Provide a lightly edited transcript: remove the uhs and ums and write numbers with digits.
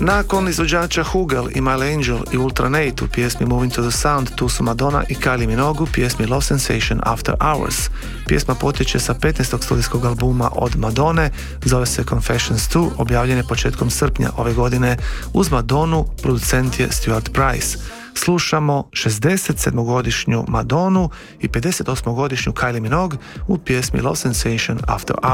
Nakon izvođača Hugel i My Angel i Ultra Nate u pjesmi Moving to the Sound, tu su Madonna i Kylie Minogue u pjesmi Love Sensation After Hours. Pjesma potječe sa 15. studijskog albuma od Madone, zove se Confessions 2, objavljen je početkom srpnja ove godine. Uz Madonu producent je Stuart Price. Slušamo 67-godišnju Madonu i 58-godišnju Kylie Minogue u pjesmi Love Sensation After Hours.